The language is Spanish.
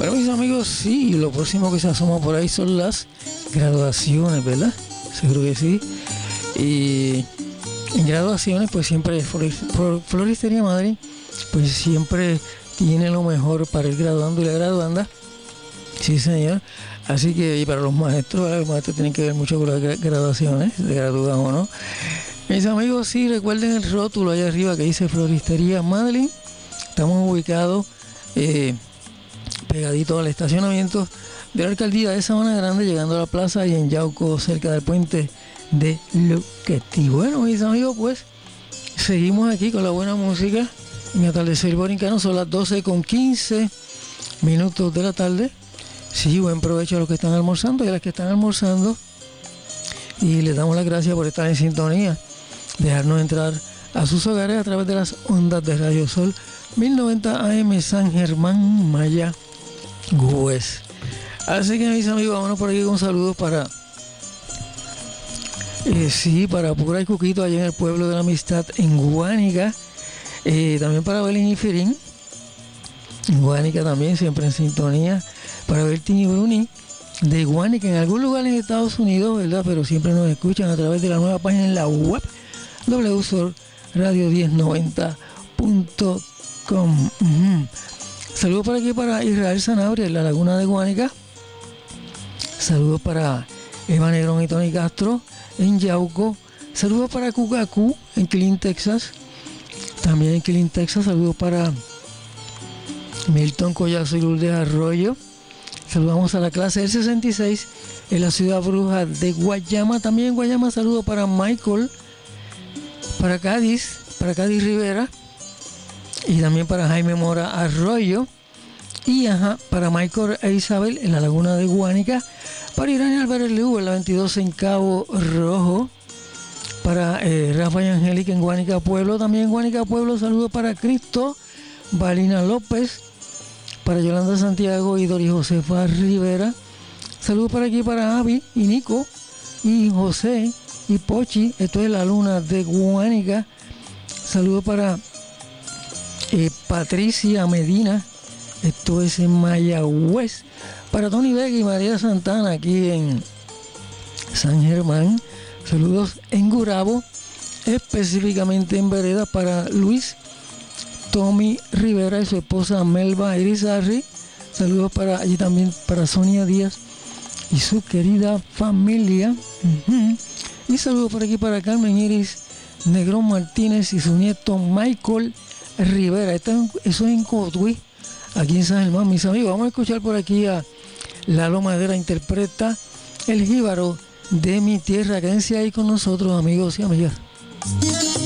Bueno, mis amigos, sí, lo próximo que se asoma por ahí son las graduaciones, ¿verdad? Seguro que sí. Y en graduaciones, pues siempre Floristería Madrid, pues siempre tiene lo mejor para el graduando y la graduanda. Sí, señor. Así que, y para los maestros tienen que ver mucho con las graduaciones, de gradúan o no. Mis amigos, sí, recuerden el rótulo allá arriba que dice Floristería Madrid. Estamos ubicados pegaditos al estacionamiento de la alcaldía de Sabana Grande, llegando a la plaza y en Yauco, cerca del puente de Luquetti. Bueno, mis amigos, pues seguimos aquí con la buena música en Atardecer Borincano. Son las 12:15 de la tarde. Sí, buen provecho a los que están almorzando y a las que están almorzando. Y les damos las gracias por estar en sintonía, dejarnos entrar a sus hogares a través de las ondas de Radio Sol 1090 AM San Germán, Mayagüez. Así que, mis amigos, vámonos por aquí con saludos para para Pura y Cuquito allá en el pueblo de la Amistad en Guánica, también para Belén y Ferín en Guánica también, siempre en sintonía, para Bertín y Bruni de Guánica en algún lugar en Estados Unidos, ¿verdad? Pero siempre nos escuchan a través de la nueva página en la web www.radio1090.com. Saludos por aquí para Israel Sanabria en la Laguna de Guánica. Saludos para Eva Negrón y Tony Castro en Yauco. Saludos para Cucacú en Killeen, Texas. También en Killeen, Texas. Saludos para Milton Collazo y Lourdes Arroyo. Saludamos a la clase del 66 en la ciudad bruja de Guayama. También en Guayama, saludos para Michael, para Cádiz Rivera, y también para Jaime Mora Arroyo, y para Michael e Isabel en la Laguna de Guánica, para Irania Álvarez Leú en la 22 en Cabo Rojo, para Rafa y Angélica en Guánica Pueblo. También en Guánica Pueblo, saludos para Cristo Balina López, para Yolanda Santiago y Dori Josefa Rivera. Saludos para aquí para Avi y Nico y José y Pochi. Esto es la Luna de Guánica. Saludos para Patricia Medina. Esto es en Mayagüez. Para Tony Vega y María Santana aquí en San Germán. Saludos en Gurabo, específicamente en Vereda, para Luis Tommy Rivera y su esposa Melba Irizarry. Saludos para allí también para Sonia Díaz y su querida familia. Y saludos por aquí para Carmen Iris Negrón Martínez y su nieto Michael Rivera. Eso es en Cotuí, aquí en San Germán, mis amigos. Vamos a escuchar por aquí a Lalo Madera, interpreta El Jíbaro de mi tierra. Quédense ahí con nosotros, amigos y amigas.